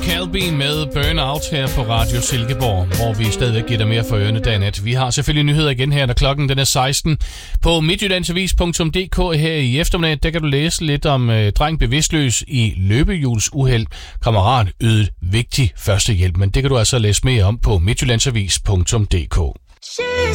Calvin med Burnout her på Radio Silkeborg, hvor vi stadig giver dig mere for ørerne dag nat. Vi har selvfølgelig nyheder igen her, når klokken den er 16. På midtjyllandsavis.dk her i eftermiddag, der kan du læse lidt om dreng bevidstløs i løbehjulsuheld. Kammerat ydet vigtig førstehjælp, men det kan du altså læse mere om på midtjyllandsavis.dk.